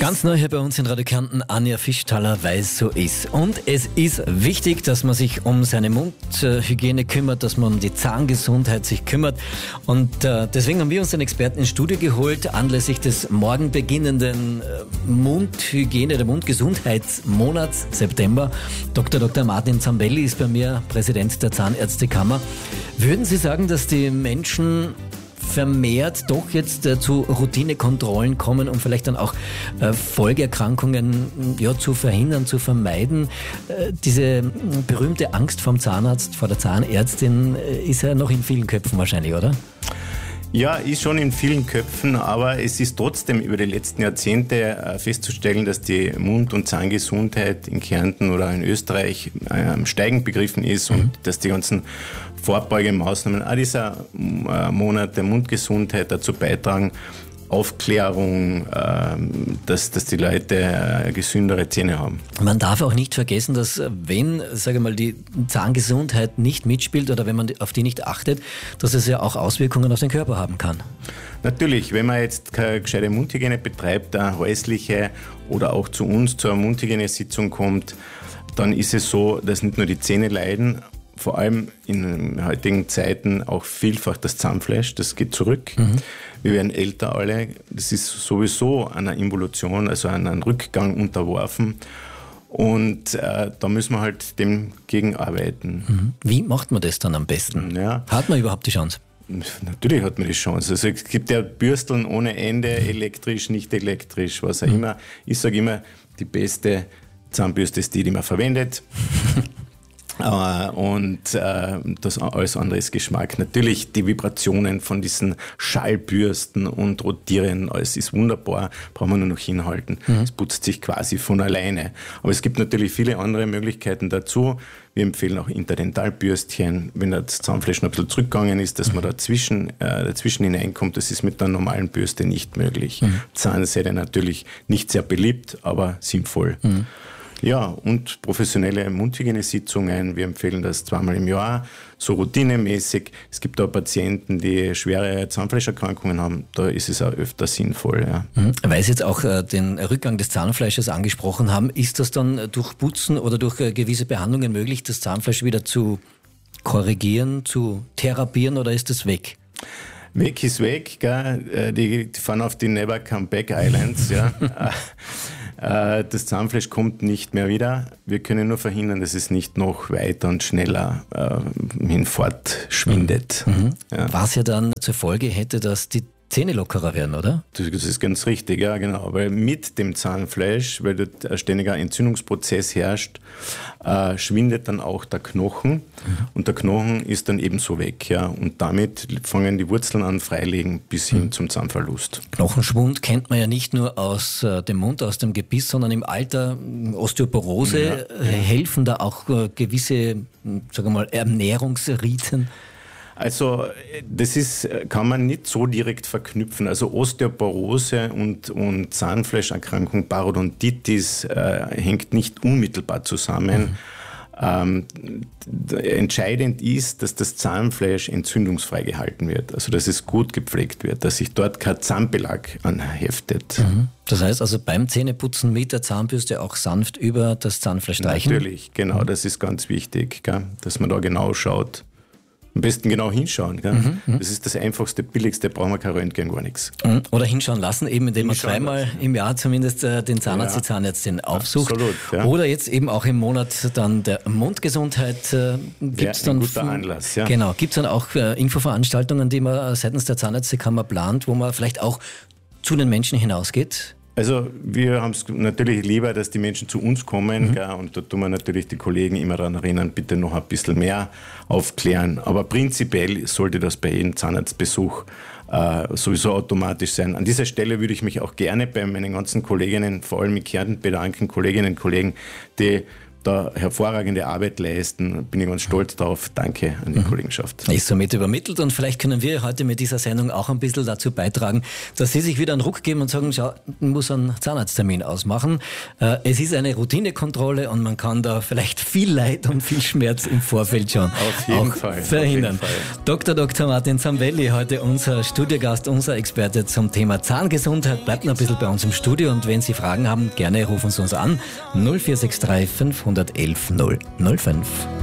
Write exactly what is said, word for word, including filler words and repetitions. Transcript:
Ganz neu hier bei uns in Radio Kärnten, Anja Fischtaler, weil es so ist. Und es ist wichtig, dass man sich um seine Mundhygiene kümmert, dass man um die Zahngesundheit sich kümmert. Und äh, deswegen haben wir uns einen Experten ins Studio geholt, anlässlich des morgen beginnenden äh, Mundhygiene- oder Mundgesundheitsmonats September. Doktor Doktor Martin Zambelli ist bei mir, Präsident der Zahnärztekammer. Würden Sie sagen, dass die Menschen vermehrt doch jetzt äh, zu Routinekontrollen kommen, um vielleicht dann auch äh, Folgeerkrankungen ja, zu verhindern, zu vermeiden? Äh, diese berühmte Angst vom Zahnarzt, vor der Zahnärztin äh, ist ja noch in vielen Köpfen wahrscheinlich, oder? Ja, ist schon in vielen Köpfen, aber es ist trotzdem über die letzten Jahrzehnte festzustellen, dass die Mund- und Zahngesundheit in Kärnten oder in Österreich am Steigen begriffen ist und mhm. dass die ganzen Vorbeugemaßnahmen auch dieser Monat der Mundgesundheit dazu beitragen, Aufklärung, dass, dass die Leute gesündere Zähne haben. Man darf auch nicht vergessen, dass wenn, sage ich mal, die Zahngesundheit nicht mitspielt oder wenn man auf die nicht achtet, dass es ja auch Auswirkungen auf den Körper haben kann. Natürlich, wenn man jetzt keine gescheite Mundhygiene betreibt, eine häusliche oder auch zu uns zur Mundhygienesitzung kommt, dann ist es so, dass nicht nur die Zähne leiden, vor allem in heutigen Zeiten auch vielfach das Zahnfleisch, das geht zurück. Mhm. Wir werden älter alle, das ist sowieso einer Involution, also einem Rückgang unterworfen. Und äh, da müssen wir halt dem gegenarbeiten. Mhm. Wie macht man das dann am besten? Ja. Hat man überhaupt die Chance? Natürlich hat man die Chance. Also es gibt ja Bürsteln ohne Ende, elektrisch, nicht elektrisch, was auch mhm. immer. Ich sage immer, die beste Zahnbürste ist die, die man verwendet. Uh, und uh, das alles andere ist Geschmack. Natürlich die Vibrationen von diesen Schallbürsten und Rotieren, alles ist wunderbar, brauchen wir nur noch hinhalten. Mhm. Es putzt sich quasi von alleine. Aber es gibt natürlich viele andere Möglichkeiten dazu. Wir empfehlen auch Interdentalbürstchen, wenn das Zahnfleisch noch ein bisschen zurückgegangen ist, dass man dazwischen, äh, dazwischen hineinkommt. Das ist mit der normalen Bürste nicht möglich. Mhm. Zahnseide natürlich nicht sehr beliebt, aber sinnvoll. Mhm. Ja, und professionelle Mundhygienesitzungen. Wir empfehlen das zweimal im Jahr, so routinemäßig. Es gibt auch Patienten, die schwere Zahnfleischerkrankungen haben. Da ist es auch öfter sinnvoll. Ja. Weil Sie jetzt auch äh, den Rückgang des Zahnfleisches angesprochen haben, ist das dann durch Putzen oder durch äh, gewisse Behandlungen möglich, das Zahnfleisch wieder zu korrigieren, zu therapieren, oder ist das weg? Weg ist weg, gell? Die, die fahren auf die Never Come Back Islands. Ja. Das Zahnfleisch kommt nicht mehr wieder. Wir können nur verhindern, dass es nicht noch weiter und schneller äh, hinfort schwindet. Mhm. Ja. Was ja dann zur Folge hätte, dass die Zähne lockerer werden, oder? Das ist ganz richtig, ja, genau. Weil mit dem Zahnfleisch, weil dort ein ständiger Entzündungsprozess herrscht, äh, schwindet dann auch der Knochen. Mhm. Und der Knochen ist dann ebenso weg, ja. Und damit fangen die Wurzeln an freilegen bis hin mhm. zum Zahnverlust. Knochenschwund kennt man ja nicht nur aus äh, dem Mund, aus dem Gebiss, sondern im Alter Osteoporose. Ja, ja. Helfen da auch äh, gewisse, sagen wir mal, Ernährungsriten? Also das ist, kann man nicht so direkt verknüpfen. Also Osteoporose und, und Zahnfleischerkrankung, Parodontitis äh, hängt nicht unmittelbar zusammen. Mhm. Ähm, entscheidend ist, dass das Zahnfleisch entzündungsfrei gehalten wird. Also dass es gut gepflegt wird, dass sich dort kein Zahnbelag anheftet. Mhm. Das heißt also beim Zähneputzen mit der Zahnbürste auch sanft über das Zahnfleisch streichen? Natürlich, genau, mhm. das ist ganz wichtig, gell? Dass man da genau schaut. Am besten genau hinschauen. Gell? Mhm, das ist das einfachste, billigste, brauchen wir kein Röntgen, gar nichts. Oder hinschauen lassen, eben indem man zweimal lassen. im Jahr zumindest äh, den Zahnarzt, ja. die Zahnärztin aufsucht. Absolut, ja. Oder jetzt eben auch im Monat dann der Mundgesundheit. Äh, gibt's ja, ein dann guter Anlass. Ja. Genau, gibt es dann auch äh, Infoveranstaltungen, die man seitens der Zahnärztekammer plant, wo man vielleicht auch zu den Menschen hinausgeht? Also wir haben es natürlich lieber, dass die Menschen zu uns kommen, mhm. gell, und da tun wir natürlich die Kollegen immer daran erinnern, bitte noch ein bisschen mehr aufklären. Aber prinzipiell sollte das bei jedem Zahnarztbesuch äh, sowieso automatisch sein. An dieser Stelle würde ich mich auch gerne bei meinen ganzen Kolleginnen, vor allem in Kärnten, bedanken, Kolleginnen und Kollegen, die da hervorragende Arbeit leisten. Bin ich ganz stolz drauf. Danke an die mhm. Kollegenschaft. Ist somit übermittelt und vielleicht können wir heute mit dieser Sendung auch ein bisschen dazu beitragen, dass Sie sich wieder einen Ruck geben und sagen, schau, ich muss einen Zahnarzttermin ausmachen. Es ist eine Routinekontrolle und man kann da vielleicht viel Leid und viel Schmerz im Vorfeld schon Auf jeden auch Fall. verhindern. Auf jeden Fall. Doktor Doktor Martin Zambelli, heute unser Studiogast, unser Experte zum Thema Zahngesundheit. Bleibt noch ein bisschen bei uns im Studio und wenn Sie Fragen haben, gerne rufen Sie uns an. null vier sechs drei fünf eins eins null null fünf.